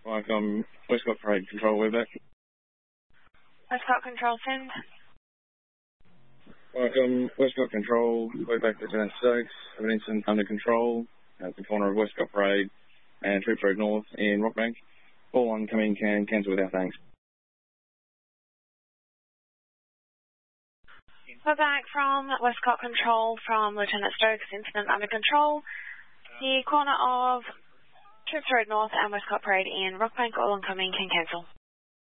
Welcome, Westcott Parade Control, we're back. Westcott Control, send. Welcome, Westcott Control, we're back to Lieutenant Stokes. Have an incident under control at the corner of Westcott Parade and Troops Road North in Rockbank. All oncoming can cancel without thanks. We're back from Westcott Control from Lieutenant Stokes, incident under control. The corner of Troops Road North and Westcott Parade in Rockbank, all oncoming can cancel.